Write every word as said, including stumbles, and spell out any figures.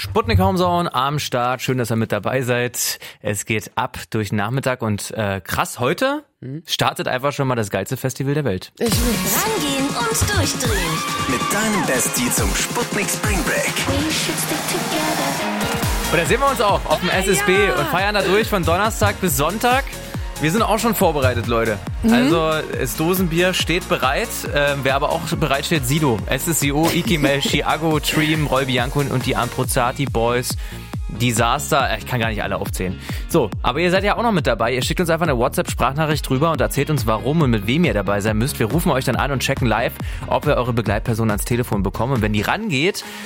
Sputnik Homezone am Start. Schön, dass ihr mit dabei seid. Es geht ab durch den Nachmittag und äh, krass, heute startet einfach schon mal das geilste Festival der Welt. Ich will's. Rangehen und durchdrehen. Mit deinem Bestie zum Sputnik Spring Break. Und da sehen wir uns auch auf dem S S B und feiern da durch von Donnerstag bis Sonntag. Wir sind auch schon vorbereitet, Leute. Mhm. Also das Dosenbier steht bereit. Äh, wer aber auch bereit steht, Sido, S S C O, Ikimel, Chiago, Treem, Roy Bianco und die Amprozati Boys. Disaster, ich kann gar nicht alle aufzählen. So, aber ihr seid ja auch noch mit dabei. Ihr schickt uns einfach eine WhatsApp-Sprachnachricht drüber und erzählt uns, warum und mit wem ihr dabei sein müsst. Wir rufen euch dann an und checken live, ob wir eure Begleitperson ans Telefon bekommen. Und wenn die rangeht,